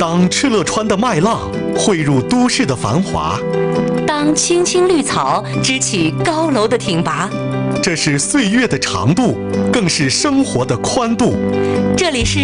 当敕勒川的麦浪汇入都市的繁华， 当青青绿草支起高楼的挺拔， 这是岁月的长度，更是生活的宽度。 这里是